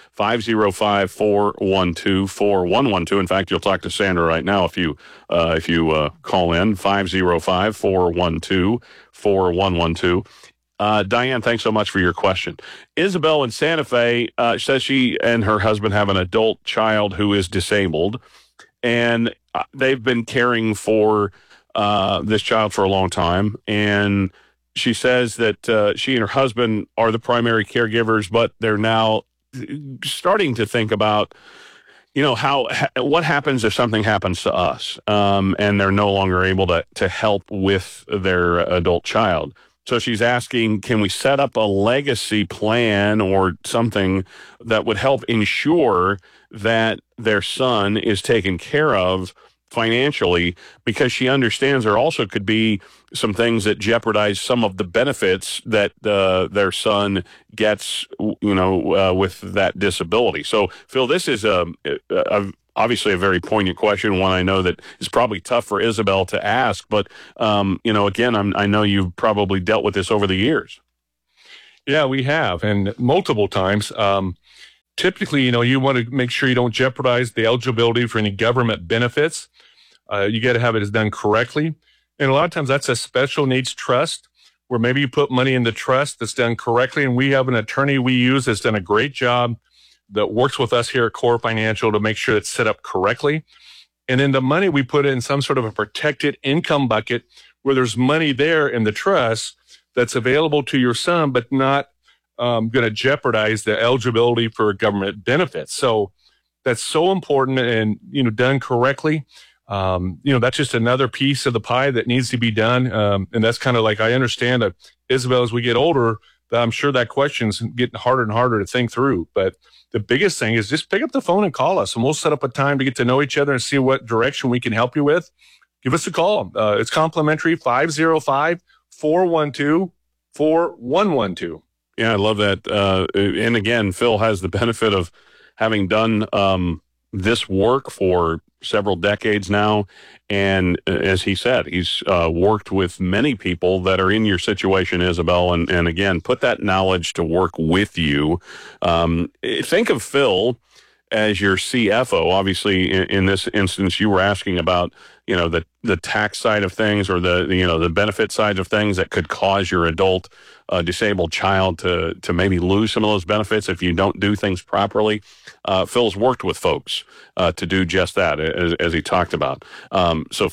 505-412-4112. In fact, you'll talk to Sandra right now if you call in, 505-412-4112. Diane, thanks so much for your question. Isabel in Santa Fe says she and her husband have an adult child who is disabled, and they've been caring for this child for a long time. And she says that she and her husband are the primary caregivers, but they're now starting to think about, what happens if something happens to us, and they're no longer able to help with their adult child. So she's asking, can we set up a legacy plan or something that would help ensure that their son is taken care of financially, because she understands there also could be some things that jeopardize some of the benefits that their son gets, with that disability. So, Phil, this is obviously a very poignant question, one I know that is probably tough for Isabel to ask, but, again, I know you've probably dealt with this over the years. Yeah, we have, and multiple times. Typically, you want to make sure you don't jeopardize the eligibility for any government benefits. You got to have it done correctly. And a lot of times that's a special needs trust where maybe you put money in the trust that's done correctly. And we have an attorney we use that's done a great job that works with us here at Core Financial to make sure it's set up correctly. And then the money we put in some sort of a protected income bucket where there's money there in the trust that's available to your son, but not going to jeopardize the eligibility for government benefits. So that's so important and, done correctly. That's just another piece of the pie that needs to be done. And that's kind of like, I understand that, Isabel, as we get older, I'm sure that question's getting harder and harder to think through. But the biggest thing is just pick up the phone and call us, and we'll set up a time to get to know each other and see what direction we can help you with. Give us a call. It's complimentary, 505-412-4112. Yeah, I love that. And again, Phil has the benefit of having done this work for several decades now. And as he said, he's worked with many people that are in your situation, Isabel. And again, put that knowledge to work with you. Think of Phil as your CFO. Obviously, in this instance, you were asking about, the tax side of things or the benefit side of things that could cause your adult disabled child to maybe lose some of those benefits if you don't do things properly. Phil's worked with folks to do just that, as he talked about. So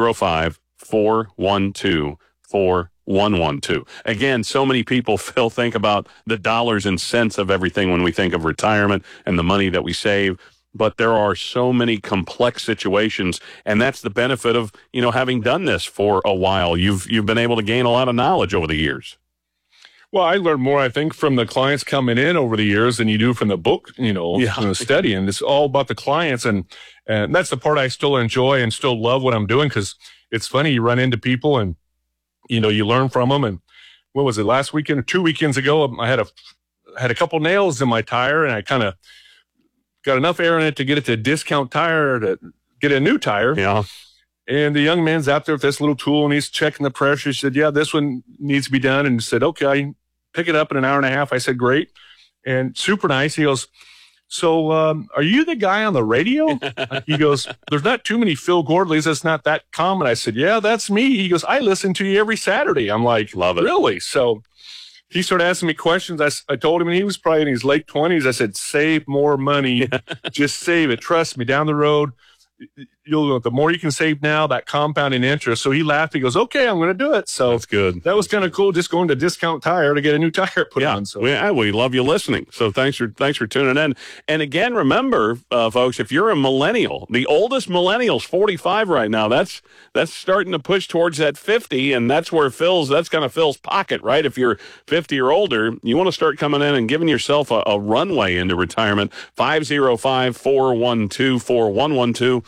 505-412-4112. Again, so many people, Phil, think about the dollars and cents of everything when we think of retirement and the money that we save. But there are so many complex situations, and that's the benefit of, having done this for a while. You've been able to gain a lot of knowledge over the years. Well, I learned more, I think, from the clients coming in over the years than you do from the book, from the study. And it's all about the clients. And that's the part I still enjoy and still love what I'm doing, because it's funny. You run into people and, you learn from them. And what was it, last weekend or 2 weekends ago, I had a couple nails in my tire, and I kind of got enough air in it to get it to Discount Tire to get a new tire. Yeah. And the young man's out there with this little tool, and he's checking the pressure. He said, yeah, this one needs to be done. And he said, okay, pick it up in an hour and a half. I said, great. And super nice. He goes, so are you the guy on the radio? He goes, there's not too many Phil Gordleys. That's not that common. I said, yeah, that's me. He goes, I listen to you every Saturday. I'm like, love it. Really? So he started asking me questions. I told him, and he was probably in his late 20s. I said, save more money. Just save it. Trust me, down the road, the more you can save now, that compounding interest. So he laughed. He goes, okay, I'm going to do it. So that's good. That was kind of cool, just going to Discount Tire to get a new tire put on. So we love you listening. So thanks for tuning in. And again, remember, folks, if you're a millennial, the oldest millennial's 45 right now. That's starting to push towards that 50, and that's where that's kind of Phil's pocket, right? If you're 50 or older, you want to start coming in and giving yourself a runway into retirement. 505-412-4112, and definitely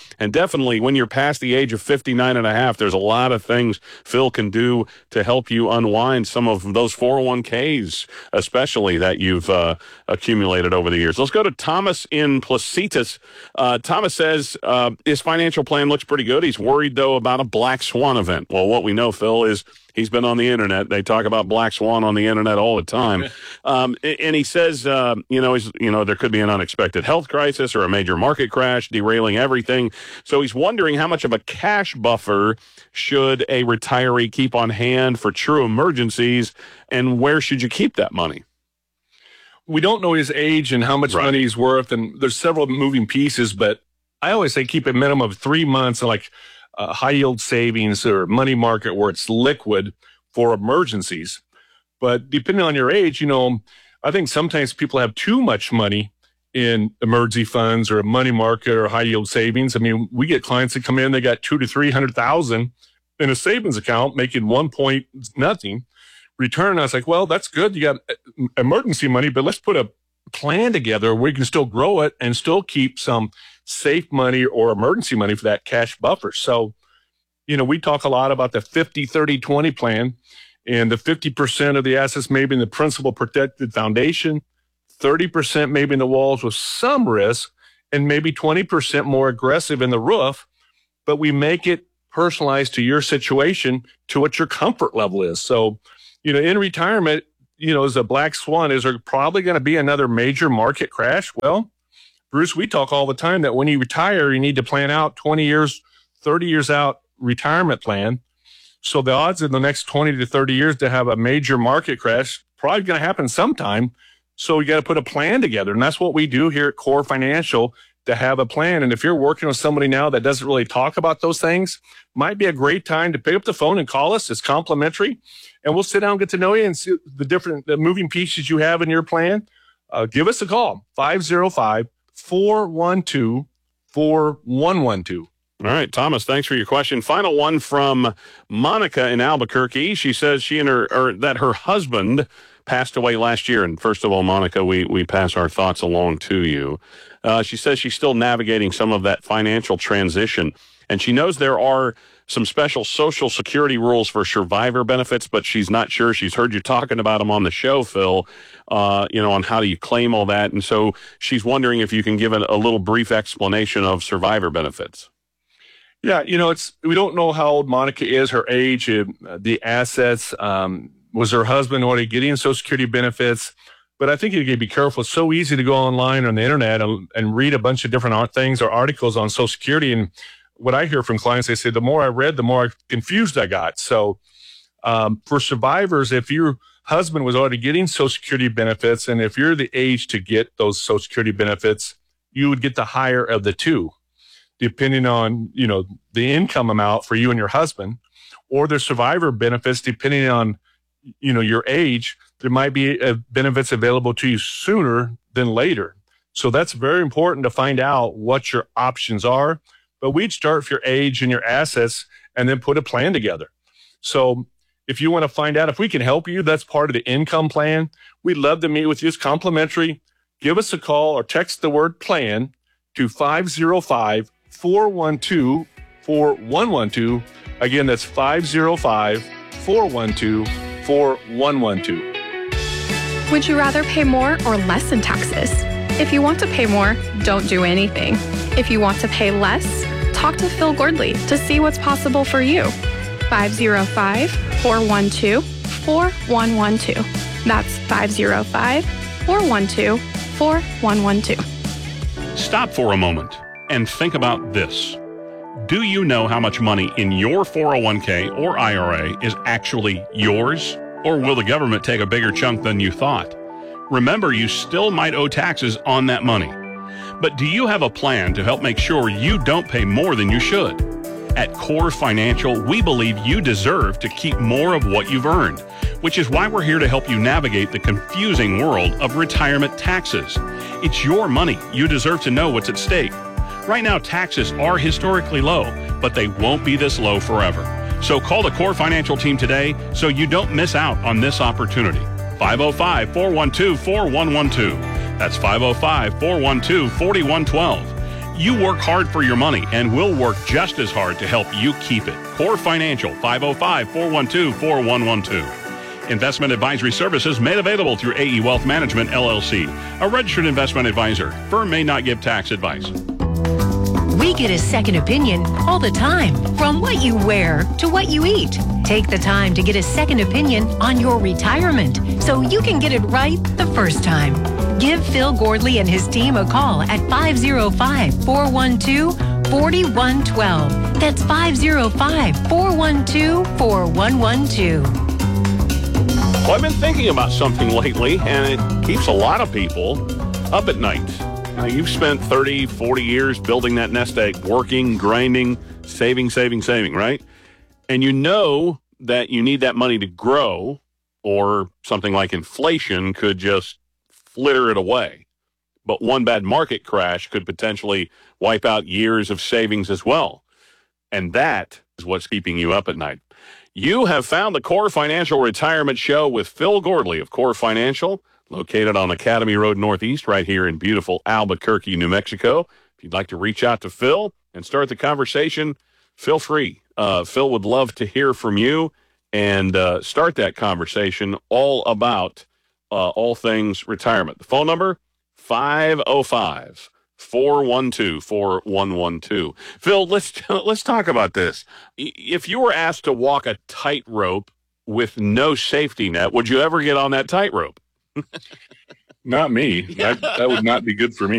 definitely, when you're past the age of 59 and a half, there's a lot of things Phil can do to help you unwind some of those 401ks, especially that you've accumulated over the years. Let's go to Thomas in Placitas. Thomas says his financial plan looks pretty good. He's worried, though, about a black swan event. Well, what we know, Phil, is he's been on the internet. They talk about black swan on the internet all the time. And he says, there could be an unexpected health crisis or a major market crash derailing everything. So he's wondering how much of a cash buffer should a retiree keep on hand for true emergencies, and where should you keep that money? We don't know his age and how much money he's worth, and there's several moving pieces, but I always say keep a minimum of 3 months, like high yield savings or money market where it's liquid for emergencies. But depending on your age, I think sometimes people have too much money in emergency funds or a money market or high yield savings. I mean, we get clients that come in, they got $200,000 to $300,000 in a savings account, making 1 point nothing return. I was like, well, that's good. You got emergency money, but let's put a plan together where we can still grow it and still keep some safe money or emergency money for that cash buffer. So, we talk a lot about the 50-30-20 plan, and the 50% of the assets maybe in the principal protected foundation, 30% maybe in the walls with some risk, and maybe 20% more aggressive in the roof. But we make it personalized to your situation, to what your comfort level is. So, in retirement, as a black swan, is there probably going to be another major market crash? Well, Bruce, we talk all the time that when you retire, you need to plan out 20 years, 30 years out retirement plan. So the odds in the next 20 to 30 years to have a major market crash probably going to happen sometime. So you got to put a plan together. And that's what we do here at Core Financial, to have a plan. And if you're working with somebody now that doesn't really talk about those things, might be a great time to pick up the phone and call us. It's complimentary. And we'll sit down and get to know you and see the moving pieces you have in your plan. Give us a call, 505-412-4112. All right, Thomas, thanks for your question. Final one from Monica in Albuquerque. She says that her husband passed away last year. And first of all, Monica, we pass our thoughts along to you. She says she's still navigating some of that financial transition, and she knows there are some special Social Security rules for survivor benefits, but she's not sure. She's heard you talking about them on the show, Phil, on how do you claim all that. And so she's wondering if you can give a little brief explanation of survivor benefits. Yeah, we don't know how old Monica is, her age, the assets. Was her husband already getting Social Security benefits? But I think you can be careful. It's so easy to go online on the internet and read a bunch of different things or articles on Social Security. And what I hear from clients, they say, the more I read, the more confused I got. So for survivors, if your husband was already getting Social Security benefits, and if you're the age to get those Social Security benefits, you would get the higher of the two, depending on, the income amount for you and your husband, or the survivor benefits, depending on, your age. There might be benefits available to you sooner than later. So that's very important to find out what your options are. But we'd start with your age and your assets and then put a plan together. So if you want to find out if we can help you, that's part of the income plan. We'd love to meet with you. It's complimentary. Give us a call or text the word plan to 505-412-4112. Again, that's 505-412-4112. Would you rather pay more or less in taxes? If you want to pay more, don't do anything. If you want to pay less, talk to Phil Gordley to see what's possible for you. 505-412-4112. That's 505-412-4112. Stop for a moment and think about this. Do you know how much money in your 401k or IRA is actually yours? Or will the government take a bigger chunk than you thought? Remember, you still might owe taxes on that money. But do you have a plan to help make sure you don't pay more than you should? At Core Financial, we believe you deserve to keep more of what you've earned, which is why we're here to help you navigate the confusing world of retirement taxes. It's your money. You deserve to know what's at stake. Right now, taxes are historically low, but they won't be this low forever. So call the Core Financial team today so you don't miss out on this opportunity. 505-412-4112. That's 505-412-4112. You work hard for your money, and we'll work just as hard to help you keep it. Core Financial, 505-412-4112. Investment advisory services made available through AE Wealth Management, LLC, a registered investment advisor. Firm may not give tax advice. We get a second opinion all the time, from what you wear to what you eat. Take the time to get a second opinion on your retirement so you can get it right the first time. Give Phil Gordley and his team a call at 505-412-4112. That's 505-412-4112. Well, I've been thinking about something lately, and it keeps a lot of people up at night. Now, you've spent 30, 40 years building that nest egg, working, grinding, saving, right? And you know that you need that money to grow, or something like inflation could just flitter it away. But one bad market crash could potentially wipe out years of savings as well. And that is what's keeping you up at night. You have found the Core Financial Retirement Show with Phil Gordley of Core Financial, located on Academy Road Northeast right here in beautiful Albuquerque, New Mexico. If you'd like to reach out to Phil and start the conversation, feel free. Phil would love to hear from you and start that conversation all about all things retirement. The phone number, 505-412-4112. Phil, let's talk about this. If you were asked to walk a tightrope with no safety net, would you ever get on that tightrope? Not me. That would not be good for me.